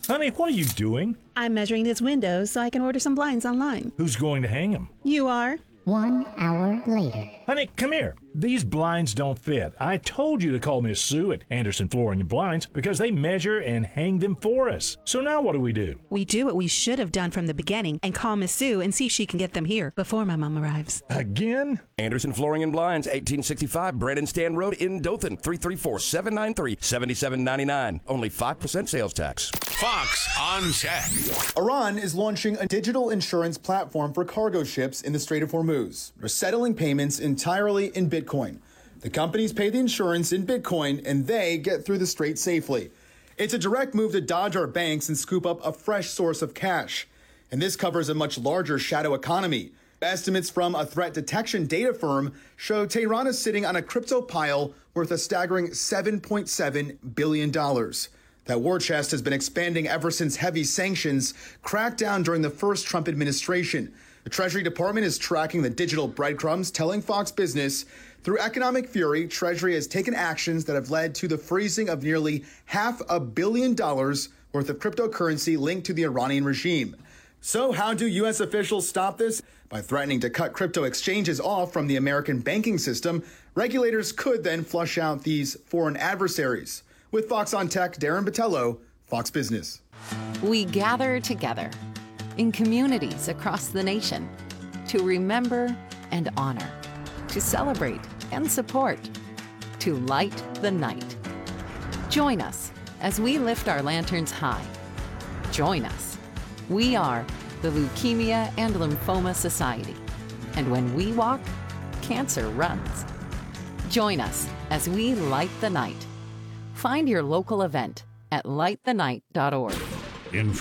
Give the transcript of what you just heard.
Honey, what are you doing? I'm measuring his windows so I can order some blinds online. Who's going to hang them? You are? 1 hour later. Honey, come here. These blinds don't fit. I told you to call Miss Sue at Anderson Flooring and Blinds because they measure and hang them for us. So now what do? We do what we should have done from the beginning and call Miss Sue and see if she can get them here before my mom arrives. Again? Anderson Flooring and Blinds, 1865 Brandon Stand Road in Dothan, 334-793-7799. Only 5% sales tax. Fox on Tech. Iran is launching a digital insurance platform for cargo ships in the Strait of Hormuz. They're settling payments entirely in Bitcoin. The companies pay the insurance in Bitcoin, and they get through the strait safely. It's a direct move to dodge our banks and scoop up a fresh source of cash. And this covers a much larger shadow economy. Estimates from a threat detection data firm show Tehran is sitting on a crypto pile worth a staggering $7.7 billion. That war chest has been expanding ever since heavy sanctions cracked down during the first Trump administration. The Treasury Department is tracking the digital breadcrumbs, telling Fox Business, through economic fury, Treasury has taken actions that have led to the freezing of nearly $500 million worth of cryptocurrency linked to the Iranian regime. So how do U.S. officials stop this? By threatening to cut crypto exchanges off from the American banking system, regulators could then flush out these foreign adversaries. With Fox on Tech, Darren Botello, Fox Business. We gather together in communities across the nation to remember and honor, to celebrate and support, to light the night. Join us as we lift our lanterns high. Join us. We are the Leukemia and Lymphoma Society. And when we walk, cancer runs. Join us as we light the night. Find your local event at lightthenight.org.